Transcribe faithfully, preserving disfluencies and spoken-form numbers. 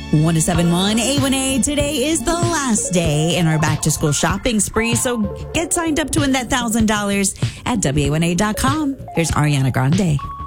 one oh seven point one A one A. Today is the last day in our back to school shopping spree. So get signed up to win that one thousand dollars at W A one A dot com. Here's Ariana Grande.